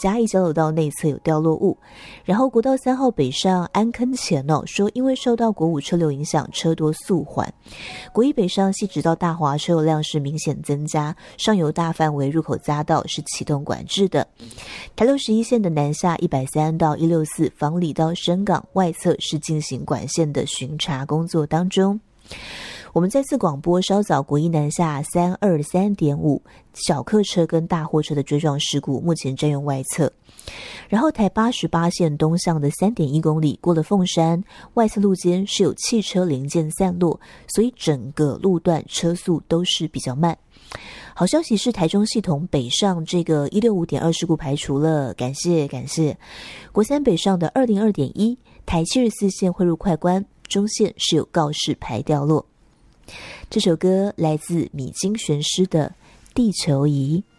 嘉义交流道内侧有掉落物。然后国道3号北上安坑前说因为受到国5车流影响，车多速缓。国1北上汐止到大华车流量是明显增加，上游大范围入口匝道是启动管制的。台61线的南下130到164房里到深港外侧是进行管线的巡查工作当中。我们再次广播，稍早国1南下323.5小客车跟大货车的追撞事故，目前占用外侧。然后台88线东向的3.1公里过了凤山，外侧路肩是有汽车零件散落，所以整个路段车速都是比较慢。好消息是台中系统北上这个165.2事故排除了，感谢。国3北上的202.1台74线汇入快关，中线是有告示牌掉落。这首歌来自米津玄师的《地球仪》。